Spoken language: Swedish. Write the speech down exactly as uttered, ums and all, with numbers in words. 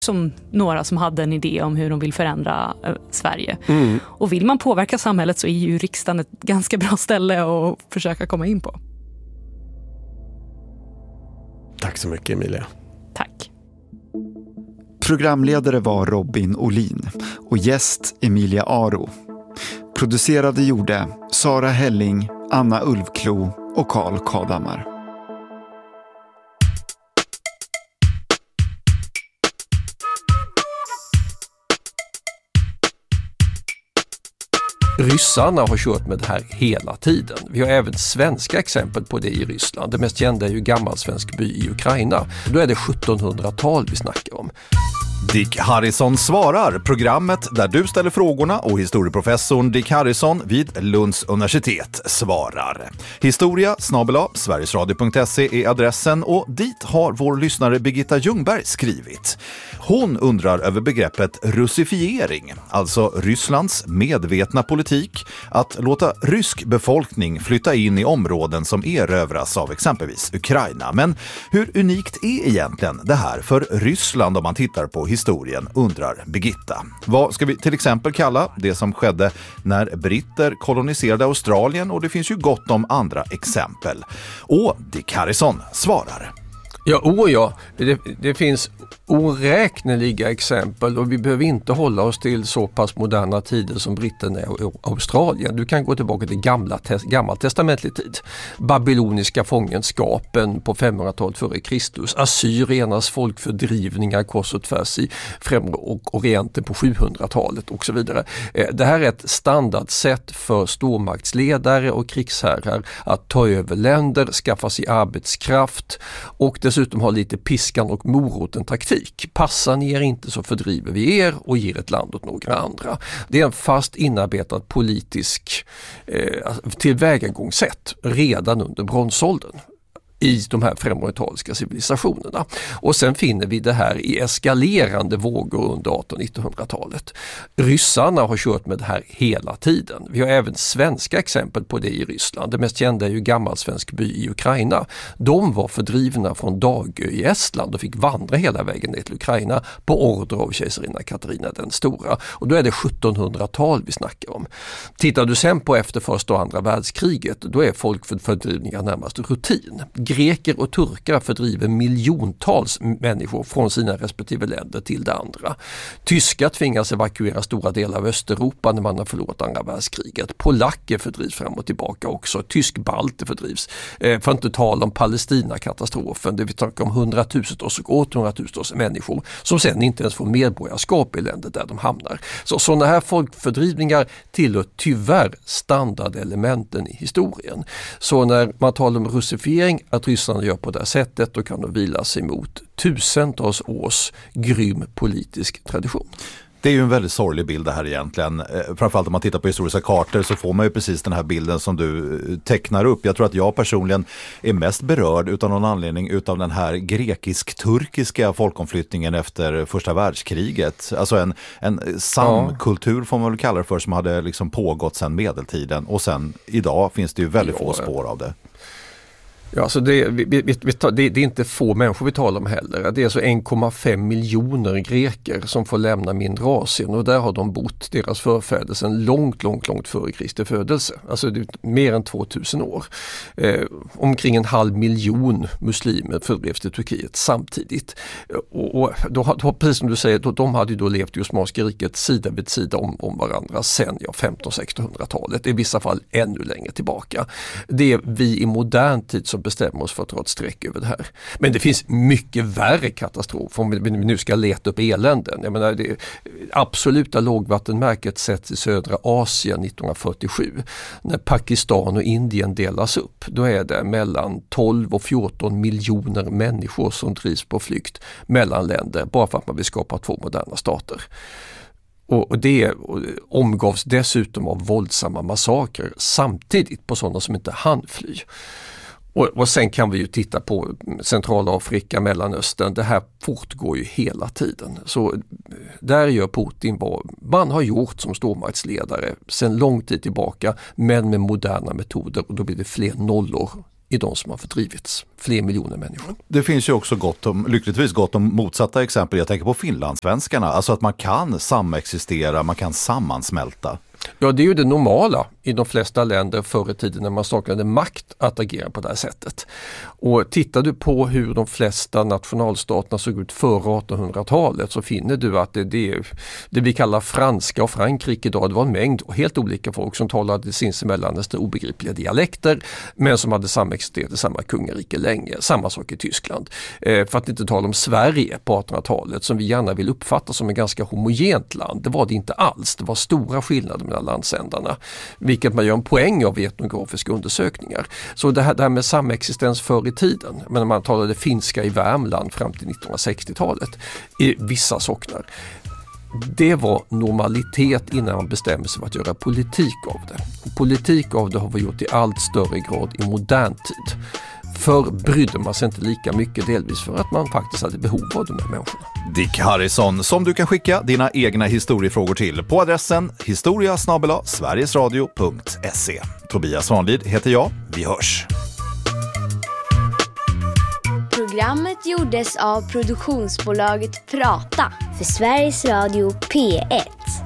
som några som hade en idé om hur de vill förändra eh, Sverige. Mm. Och vill man påverka samhället så är ju riksdagen ett ganska bra ställe att försöka komma in på. Tack så mycket, Emilia. Tack. Programledare var Robin Olin och gäst Emilia Aro. Producerade gjorde Sara Helling, Anna Ulfklo och Carl Kadammar. Ryssarna har kört med det här hela tiden. Vi har även svenska exempel på det i Ryssland. Det mest kända är ju gammalsvensk by i Ukraina. Då är det sjuttonhundratal vi snackar om. Dick Harrison svarar, programmet där du ställer frågorna och historieprofessorn Dick Harrison vid Lunds universitet svarar. Historia snabel-a sverigesradio punkt se är adressen och dit har vår lyssnare Birgitta Ljungberg skrivit. Hon undrar över begreppet russifiering, alltså Rysslands medvetna politik att låta rysk befolkning flytta in i områden som erövras av exempelvis Ukraina. Men hur unikt är egentligen det här för Ryssland om man tittar på historien, undrar Birgitta. Vad ska vi till exempel kalla det som skedde när britter koloniserade Australien, och det finns ju gott om andra exempel. Och Dick Harrison svarar. Ja, oh ja. Det, det finns oräkneliga exempel och vi behöver inte hålla oss till så pass moderna tider som britterna och Australien. Du kan gå tillbaka till gamla, gammaltestamentlig tid. Babyloniska fångenskapen på femhundratalet före Kristus. Assyriernas folkfördrivningar kors och tvärs i främre och orienten på sjuhundratalet och så vidare. Det här är ett standardsätt för stormaktsledare och krigsherrar att ta över länder, skaffa sig arbetskraft och dessutom ha lite piskan och moroten taktik. Passar ni er inte så fördriver vi er och ger ett land åt några andra. Det är en fast inarbetad politisk eh, tillvägagångssätt redan under bronsåldern i de här främorientaliska civilisationerna. Och sen finner vi det här i eskalerande vågor under artonhundra- och nittonhundratalet. Ryssarna har kört med det här hela tiden. Vi har även svenska exempel på det i Ryssland. Det mest kända är ju gammalsvensk by i Ukraina. De var fördrivna från Dagö i Estland och fick vandra hela vägen ner till Ukraina på order av kejsarinna Katarina den stora. Och då är det sjuttonhundratal vi snackar om. Tittar du sen på efter första och andra världskriget, då är folkfördrivningar närmast rutin. Greker och turkar fördriver miljontals människor från sina respektive länder till det andra. Tyskar tvingas evakuera stora delar av Östeuropa när man har förlorat andra världskriget. Polacker fördrivs fram och tillbaka också. Tyskbalter fördrivs. Eh, för att inte tala om Palestina-katastrofen där vi talar om hundratusentals och åthundratusentals människor som sen inte ens får medborgarskap i länder där de hamnar. Så sådana här folkfördrivningar tillhör tyvärr standardelementen i historien. Så när man talar om russifiering, att Ryssland gör på det här sättet, då kan de vila sig mot tusentals års grym politisk tradition. Det är ju en väldigt sorglig bild det här egentligen. Framförallt om man tittar på historiska kartor så får man ju precis den här bilden som du tecknar upp. Jag tror att jag personligen är mest berörd utan någon anledning utav den här grekisk-turkiska folkomflyttningen efter första världskriget. Alltså en, en samkultur får man väl kalla det för, som hade liksom pågått sedan medeltiden, och sen idag finns det ju väldigt ja, få spår av det. Ja, så det, vi, vi, vi tar, det, det är inte få människor vi talar om heller. Det är alltså en komma fem miljoner greker som får lämna mindre Asien, och där har de bott, deras förfäder, sedan långt, långt, långt före Kristi födelse. Alltså det är mer än tvåtusen år. Eh, omkring en halv miljon muslimer fördrevs till Turkiet samtidigt. Och, och då, då, precis som du säger, då, de hade ju då levt i Osmanska riket sida vid sida om, om varandra sedan ja, femtonhundra-sextonhundratalet, i vissa fall ännu längre tillbaka. Det är vi i modern tid som bestämmer oss för att dra ett streck över det här. Men det finns mycket värre katastrof om vi nu ska leta upp eländen. Jag menar, det absoluta lågvattenmärket sätts i södra Asien nittonhundrafyrtiosju. När Pakistan och Indien delas upp, då är det mellan tolv och fjorton miljoner människor som drivs på flykt mellan länder bara för att man vill skapa två moderna stater. Och det omgavs dessutom av våldsamma massakrer samtidigt på sådana som inte hann fly. Och, och sen kan vi ju titta på Centralafrika, Mellanöstern. Det här fortgår ju hela tiden. Så där gör Putin vad man har gjort som stormaktsledare sedan lång tid tillbaka, men med moderna metoder, och då blir det fler nollor är de som har fördrivits. Fler miljoner människor. Det finns ju också gott om, lyckligtvis gott om motsatta exempel. Jag tänker på finlandssvenskarna. Alltså att man kan samexistera, man kan sammansmälta. Ja, det är ju det normala i de flesta länder förr i tiden när man saknade makt att agera på det här sättet. Och tittar du på hur de flesta nationalstaterna såg ut före artonhundratalet så finner du att det, det, det vi kallar franska och Frankrike idag, det var en mängd och helt olika folk som talade sinsemellan nästan obegripliga dialekter men som hade samexisterat i samma kungarike länge. Samma sak i Tyskland. Eh, för att inte tala om Sverige på artonhundratalet som vi gärna vill uppfatta som en ganska homogent land. Det var det inte alls. Det var stora skillnader mellan landsändarna. Vilket man gör en poäng av i etnografiska undersökningar. Så det här, det här med samexistens förr i tiden, men när man talade finska i Värmland fram till nittonhundrasextiotalet i vissa socknar. Det var normalitet innan man bestämde sig för att göra politik av det. Politik av det har vi gjort i allt större grad i modern tid. Förr brydde man sig inte lika mycket, delvis för att man faktiskt hade behov av de här människorna. Dick Harrison, som du kan skicka dina egna historiefrågor till på adressen historia snabel-a sverigesradio punkt se. Tobias Svanlid heter jag. Vi hörs. Programmet gjordes av produktionsbolaget Prata för Sveriges Radio P ett.